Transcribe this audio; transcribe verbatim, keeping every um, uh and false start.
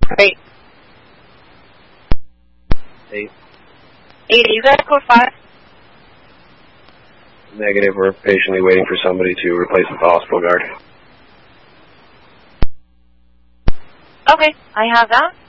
Eight. Eight. Eight, you guys code five? Negative, we're patiently waiting for somebody to replace the hospital guard. Okay, I have that.